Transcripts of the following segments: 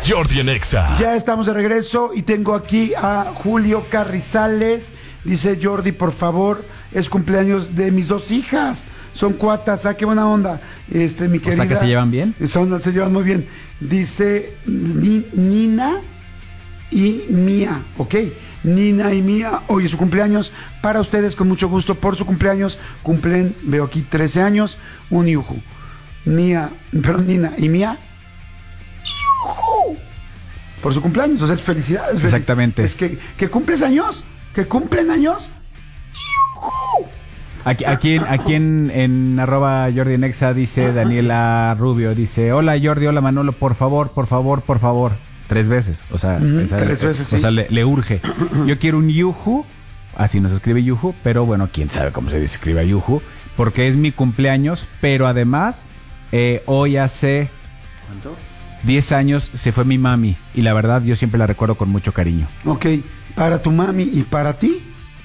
Jordi en Exa. Ya estamos de regreso y tengo aquí a Julio Carrizales. Dice Jordi, por favor, es cumpleaños de mis dos hijas. Son cuatas, qué buena onda. Mi querida. O sea, que se llevan bien. Se llevan muy bien. Dice Nina y Mía, ¿ok? Nina y Mía, hoy es su cumpleaños. Para ustedes, con mucho gusto, por su cumpleaños, cumplen, veo aquí, 13 años, un yuju. Nina y Mía, yuju, por su cumpleaños, o sea, es felicidades. Exactamente. Es que cumples años, que cumplen años, yuju. Aquí en @ Jordi en Exa dice Daniela Rubio, dice: hola Jordi, hola Manolo, por favor. 3 veces, o sea, 3 veces, sí. O sea, le urge. Yo quiero un yuju, así nos escribe yuju, pero bueno, quién sabe cómo se escribe yuju, porque es mi cumpleaños, pero además, hoy hace... ¿Cuánto? 10 años se fue mi mami, y la verdad yo siempre la recuerdo con mucho cariño. Ok, para tu mami y para ti.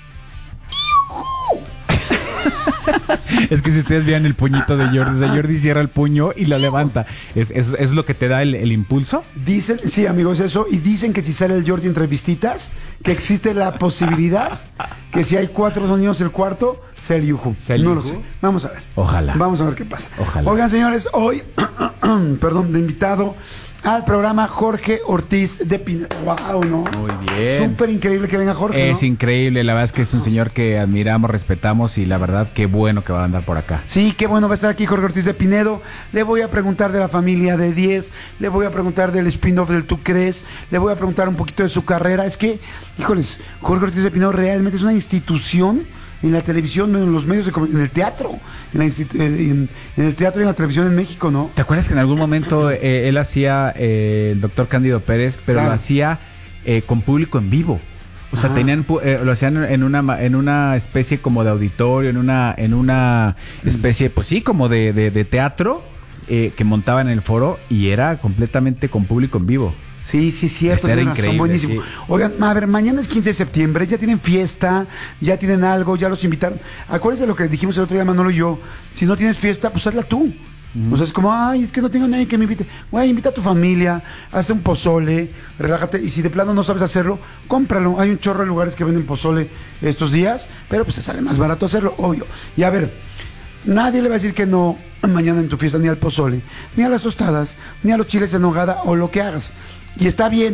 Es que si ustedes vean el puñito de Jordi, o sea, Jordi cierra el puño y lo levanta. ¿Es lo que te da el impulso? Dicen, sí, amigos, eso. Y dicen que si sale el Jordi entre vistitas, que existe la posibilidad que si hay 4 niños el cuarto, sea el yuju. No lo sé. Vamos a ver. Ojalá. Vamos a ver qué pasa. Ojalá. Oigan, señores, hoy, de invitado al programa Jorge Ortiz de Pinedo. Wow, ¿no? Muy bien. Súper increíble que venga Jorge, Es increíble, la verdad es que es un señor que admiramos, respetamos, y la verdad, qué bueno que va a andar por acá. Sí, qué bueno va a estar aquí Jorge Ortiz de Pinedo. Le voy a preguntar de la familia de 10, le voy a preguntar del spin-off del Tú Crees, le voy a preguntar un poquito de su carrera. Es que, híjoles, Jorge Ortiz de Pinedo realmente es una institución en la televisión, en los medios, en el teatro, en el teatro y en la televisión en México, ¿no? ¿Te acuerdas que en algún momento él hacía el doctor Cándido Pérez, pero claro, lo hacía con público en vivo? O sea, lo hacían en una especie como de auditorio, en una especie, pues sí, como de teatro que montaban en el foro, y era completamente con público en vivo. Sí, cierto, era tiene razón, buenísimo. Sí. Oigan, a ver, mañana es 15 de septiembre, ya tienen fiesta, ya tienen algo, ya los invitaron. Acuérdense de lo que dijimos el otro día, Manolo y yo: si no tienes fiesta, pues hazla tú. O sea, es como, es que no tengo nadie que me invite. Güey, invita a tu familia, haz un pozole, relájate, y si de plano no sabes hacerlo, cómpralo. Hay un chorro de lugares que venden pozole estos días, pero pues te sale más barato hacerlo, obvio. Y a ver, nadie le va a decir que no mañana en tu fiesta, ni al pozole, ni a las tostadas, ni a los chiles en nogada o lo que hagas. Y está bien.